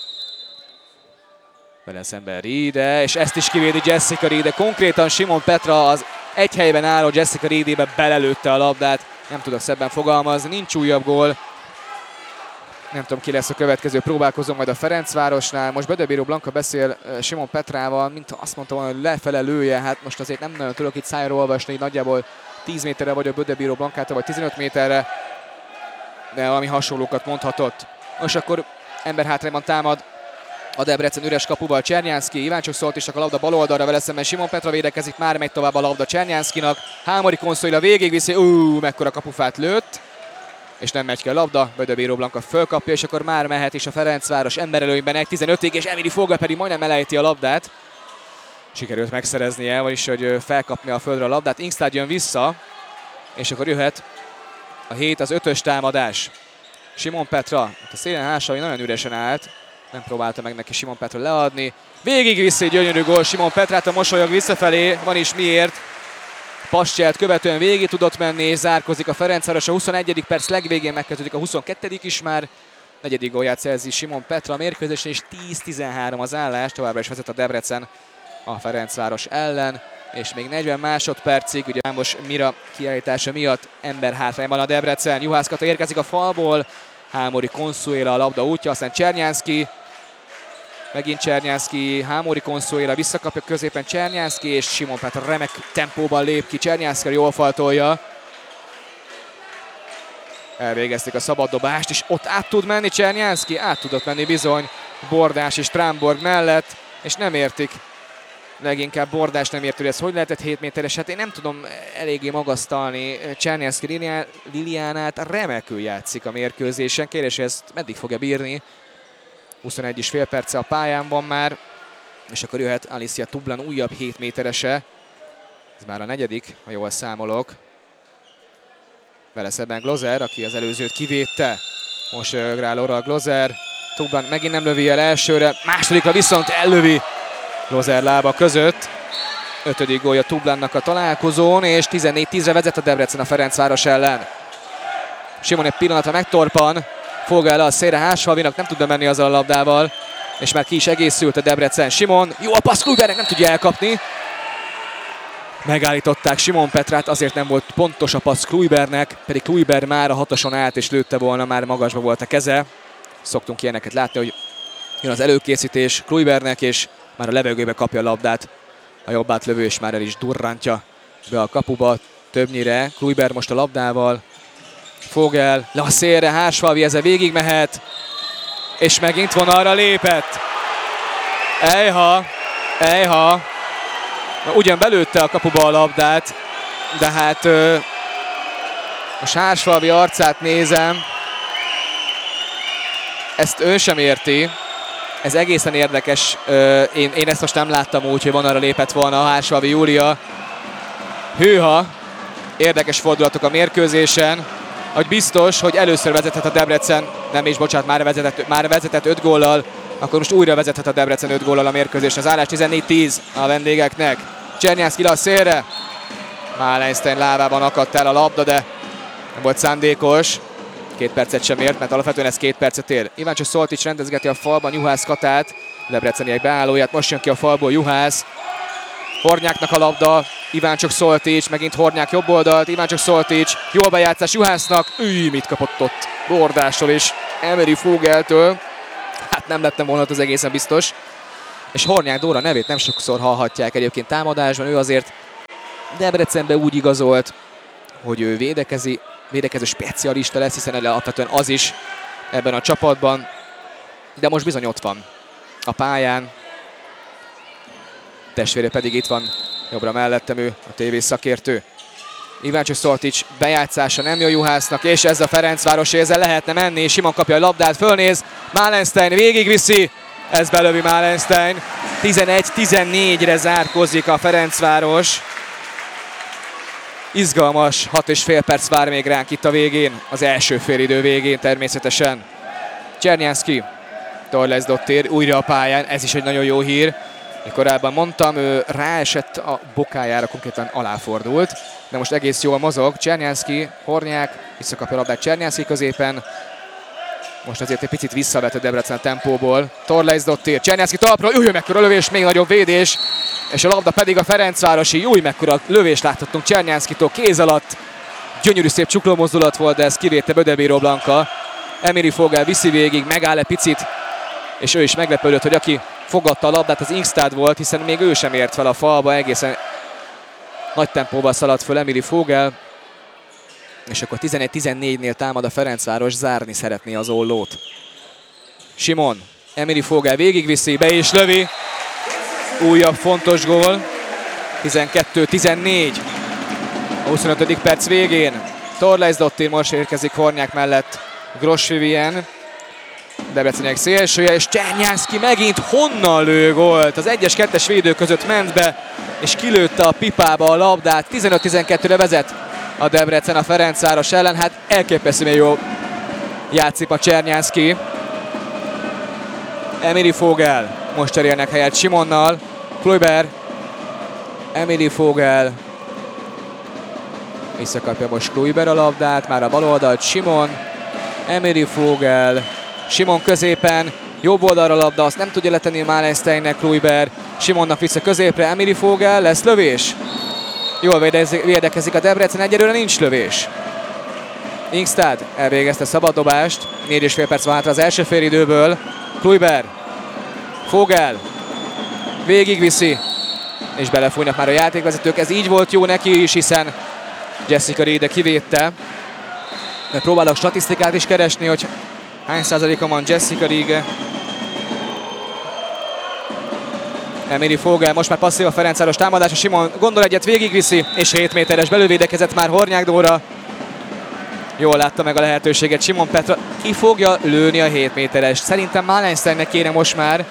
Vele szemben Riede, és ezt is kivédi Jessica Riede. Konkrétan Simon Petra az egy helyben álló Jessica Riedébe belelőtte a labdát. Nem tudok szebben fogalmazni, nincs újabb gól. Nem tudom, ki lesz a következő próbálkozó majd a Ferencvárosnál. Most Bödebíró Blanka beszél Simon Petrával, mint azt mondta volna, hogy lefele lője. Hát most azért nem nagyon tudok itt szájra olvasni, így nagyjából 10 méterre vagyok Bödebíró Blankától, vagy 15 méterre, de valami hasonlókat mondhatott. Most akkor emberhátrányban támad a Debrecen üres kapuval Czernyánszky, Iváncsok Szoltics a labda bal oldalra, vele szemben Simon Petra védekezik, már megy tovább a labda Czernyánszkynak. Hámori Konszóila végigviszi, mekkora kapufát lőtt, és nem megy ki a labda, Bödebíró Blanka fölkapja, és akkor már mehet is a Ferencváros emberelőnyben 1-15-ig, és Emily Fogel pedig majdnem elejti a labdát. Sikerült megszereznie, vagyis hogy felkapni a földre a labdát. Ingstad jön vissza, és akkor jöhet a 7, az 5-ös támadás. Simon Petra, a szélen Hársfalvi nagyon üresen állt, nem próbálta meg neki Simon Petra leadni. Végigviszi egy gyönyörű gól Simon Petrától, mosolyog visszafelé, van is miért. Pascselt követően végig tudott menni, és zárkozik a Ferencváros. A 21. perc legvégén megkezdődik a 22. is már. 4. gólját szerzi Simon Petra a mérkőzésen, és 10-13 az állás, továbbra is vezet a Debrecen a Ferencváros ellen, és még 40 másodpercig, ugye Vámos Mira kiállítása miatt emberhátrányban a Debrecen. Juhász Kata érkezik a falból, Hámori Konszóila a labda útja, aztán Czernyánszky, megint Czernyánszky, Hámori Konszóila visszakapja középen Czernyánszky, és Simon Petra remek tempóban lép ki, Czernyánszky jól faltolja. Elvégezték a szabaddobást, és ott át tud menni Czernyánszky, át tudott menni bizony Bordás és Tramborg mellett, és nem értik. Leginkább Bordás nem ért, hogy ez hogy lehetett 7 méteres. Hát én nem tudom eléggé magasztalni Czernyánszky Liliánát, remekül játszik a mérkőzésen. Kérdés, hogy ezt meddig fogja bírni. 21,5 perce a pályán van már, és akkor jöhet Alicia Tublan újabb 7 méterese. Ez már a 4., ha jól számolok. Vele szemben Glozer, aki az előzőt kivédte. Most grál oda Glozer. Tublan megint nem lövi el elsőre, másodikra viszont ellövi Glozer lába között. 5. gólja Tublannak a találkozón, és 14-10-re vezet a Debrecen a Ferencváros ellen. Simon egy pillanatra megtorpan, Fogel a szélre Hársfalvinak, nem tud bemenni azzal a labdával, és már ki is egészült a Debrecen. Simon, jó a passz Kluibernek, nem tudja elkapni. Megállították Simon Petrát, azért nem volt pontos a passz Kluibernek, pedig Kluiber már a 6-oson állt és lőtte volna, már magasba volt a keze. Szoktunk ilyeneket látni, hogy jön az előkészítés Kluibernek, és már a levegőbe kapja a labdát. A jobb átlövő, és már el is durrantja be a kapuba. Többnyire Kluiber most a labdával. Fogel le a szélre, Hársfalvi ezzel végig mehet, és megint vonalra lépett. Ejha. Ugyan belőtte a kapuba a labdát, de hát most Hársfalvi arcát nézem, ezt ő sem érti. Ez egészen érdekes. Én ezt most nem láttam úgy, hogy vonalra lépett volna a Hársfalvi Júlia. Hűha! Érdekes fordulatok a mérkőzésen. Hogy biztos, hogy először vezethet a Debrecen, már vezetett 5 góllal, akkor most újra vezethet a Debrecen 5 góllal a mérkőzésen. Az állás 14-10 a vendégeknek. Csernyánszky le a szélre. Málenstein lábában akadt el a labda, de nem volt szándékos. 2 percet sem ért, mert alapvetően ez 2 percet ér. Iváncsos Szoltics rendezgeti a falban Juhász Katát, debreceniek beállóját, most jön ki a falból Juhász. Hornyáknak a labda, Iváncsok Szoltics, megint Hornyák jobb oldalt, Iváncsok Szoltics, jól bejátszás Juhásznak, mit kapott ott Bordásról és Emery Fogeltől. Hát nem lettem volna ott az egészen biztos. És Hornyák Dóra nevét nem sokszor hallhatják egyébként támadásban, ő azért Debrecenbe úgy igazolt, hogy ő védekező specialista lesz, hiszen alapvetően az is ebben a csapatban. De most bizony ott van a pályán. Testvére pedig itt van jobbra mellettem, ő a tévés szakértő. Iváncsos Szoltics bejátszása nem jó Juhásznak, és ez a Ferencváros, ezzel lehetne menni. Simon kapja a labdát, fölnéz, Málenstein végigviszi, ez belövi Málenstein. 11-14-re zárkózik a Ferencváros. Izgalmas, 6,5 perc vár még ránk itt a végén, az első félidő végén természetesen. Csernyánszky, Torles Dottir újra a pályán, ez is egy nagyon jó hír. Korábban mondtam, ő ráesett a bokájára, konkrétan aláfordult, de most egész jól mozog. Csernyánszky, Hornyák, visszakapja a labdát Csernyánszky középen. Most azért egy picit visszavett a Debrecen a tempóból. Torles Dottir, Csernyánszky talpra, mekkora lövés, még nagyobb védés. És a labda pedig a Ferencvárosi, mekkora lövést láthattunk Csernyánszkytól kéz alatt. Gyönyörű szép csukló mozdulat volt, de ezt kivédte Bödebíró Blanka. Emery Fogel viszi végig, megáll egy picit, és ő is meglepődött, hogy aki fogadta a labdát, az Ingstad volt, hiszen még ő sem ért fel a falba, egészen nagy tempóval szaladt föl Emery Fogel. És akkor 11-14-nél támad a Ferencváros, zárni szeretné az ollót. Simon, Emery Fogel végigviszi, be és lövi. Újabb fontos gól. 12-14. A 25. perc végén. Torles Dottir most érkezik Hornyák mellett. Gross Vivien. Debreceniek szélsője, és Csernyánszky megint honnan lő gólt? Az 1-es, 2-es védő között ment be, és kilőtte a pipába a labdát. 15-12-re vezet a Debrecen a Ferencváros ellen. Hát elképesztően jó játszik a Csernyánszky. Emery Fogel. Most cserélnek helyet Simonnal. Kluiber. Emery Fogel. Visszakapja most Kluiber a labdát, már a bal oldalt Simon. Emery Fogel. Simon középen, jobb oldalra labda, azt nem tudja letenni Málensteinnek Kluiber. Simonnak vissza középre, Emery Fogel, lesz lövés. Jól védekezik a Debrecen, egyelőre nincs lövés. Ingstad elvégezte szabaddobást, 4,5 perc van hátra az első félidőből. Kluiber, Fogel, végigviszi, és belefújnak már a játékvezetők. Ez így volt jó neki is, hiszen Jessica Riede kivédte. De próbálok statisztikát is keresni, hogy hány százaléka van Jessica Riede. Emery Fogel, most már passzív a Ferencváros támadása, Simon gondol egyet, végigviszi, és 7 méteres belővédekezett már Hornyák Dóra. Jól látta meg a lehetőséget Simon Petra. Ki fogja lőni a 7 méteres? Szerintem Málensteinnek kéne most már.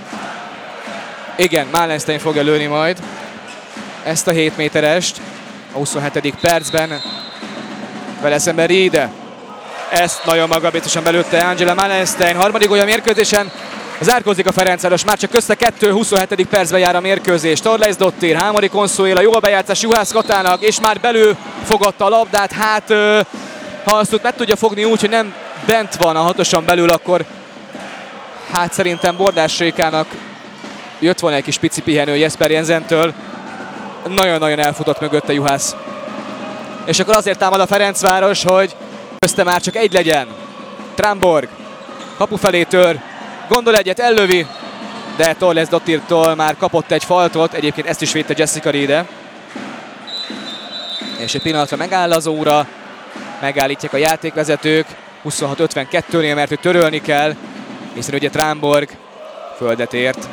Igen, Málenstein fogja lőni majd ezt a 7 méterest a 27. percben. Vele szemben Riede. Ezt nagyon magabiztosan belőtte Angela Málenstein. Harmadik olyan mérkőzésen zárkózik a Ferencváros, már csak közte 27. percben jár a mérkőzés. Torles Dottir, Hámori Consuela, jól bejátszás Juhász Katának, és már belül fogadta a labdát. Hát ha azt meg tudja fogni úgy, hogy nem bent van a hatoson belül, akkor hát szerintem Bordás Rékának jött volna egy kis pici pihenő Jesper Jensentől. nagyon-nagyon elfutott mögötte Juhász. És akkor azért támad a Ferencváros, hogy közte már csak egy legyen. Tramborg kapu felé tör, gondol egyet, ellövi, de Torles Dottirtól már kapott egy faltot, egyébként ezt is védte Jessica Riede. És egy pillanatra megáll az óra, megállítják a játékvezetők 26-52-nél, mert hogy törölni kell, hiszen ugye Tramborg földet ért.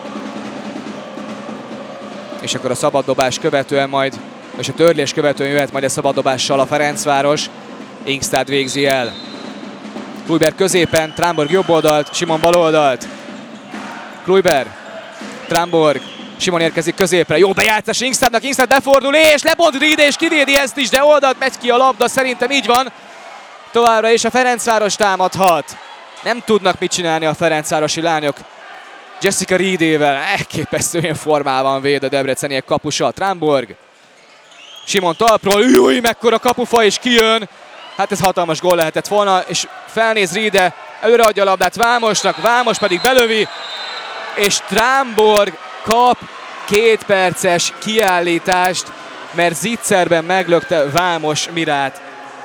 És akkor a szabaddobás követően majd, és a törlés követően jöhet majd a szabaddobással a Ferencváros. Ingstad végzi el. Kluiber középen, Tramborg jobb oldalt, Simon bal oldalt. Kluiber, Tramborg, Simon érkezik középre, jó bejátszás Ingstadnak, Ingstad befordul és lebont Riede és kivédi ezt is, de oldalt megy ki a labda, szerintem így van. Továbbra is a Ferencváros támadhat. Nem tudnak mit csinálni a ferencvárosi lányok. Jessica Riedével elképesztően formában véd a debreceniek kapusa. Tramborg, Simon talpról, új, mekkora kapufa és kijön. Hát ez hatalmas gól lehetett volna, és felnéz Riede, előreadja a labdát Vámosnak, Vámos pedig belövi, és Tramborg kap 2 perces kiállítást, mert zicserben meglökte Vámos Mirát.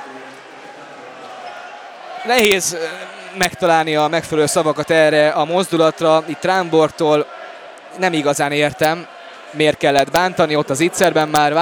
Nehéz megtalálni a megfelelő szavakat erre a mozdulatra, itt Tramborgtól nem igazán értem, miért kellett bántani ott az zicserben már.